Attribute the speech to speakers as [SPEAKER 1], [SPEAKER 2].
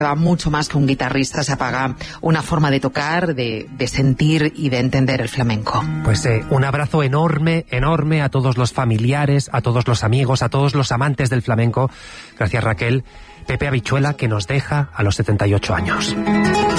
[SPEAKER 1] mucho más que un guitarrista, se apaga una forma de tocar, de sentir y de entender el flamenco.
[SPEAKER 2] Pues un abrazo enorme, enorme a todos los familiares, a todos los amigos, a todos los amantes del flamenco. Gracias, Raquel. Pepe Habichuela, que nos deja a los 78 años.